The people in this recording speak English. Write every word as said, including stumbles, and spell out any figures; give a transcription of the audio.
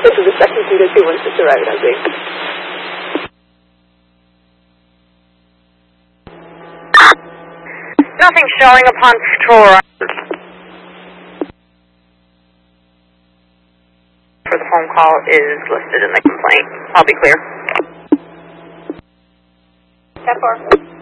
This is the second two two one six arriving on scene. Nothing showing upon patrol. For the phone call is listed in the complaint. I'll be clear. ten four.